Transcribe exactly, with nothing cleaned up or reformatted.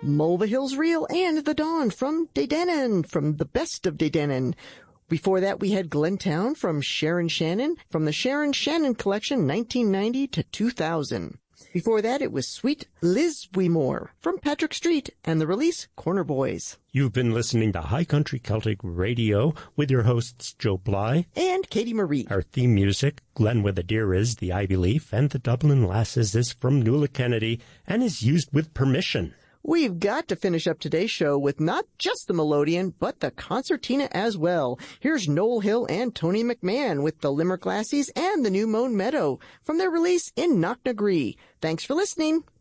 Mulva Hills Reel and The Dawn from Dedanen, from the best of Dedanen. Before that, we had Glentown from Sharon Shannon, from the Sharon Shannon Collection, nineteen ninety to two thousand. Before that, it was Sweet Liz Weemore from Patrick Street and the release Corner Boys. You've been listening to High Country Celtic Radio with your hosts Joe Bly and Katie Marie. Our theme music, Glen Where the Deer Is, the Ivy Leaf, and the Dublin Lasses is from Nuala Kennedy and is used with permission. We've got to finish up today's show with not just the melodeon, but the concertina as well. Here's Noel Hill and Tony McMahon with the Limerick Lassies and the New Mown Meadow from their release in Knocknagree. Thanks for listening.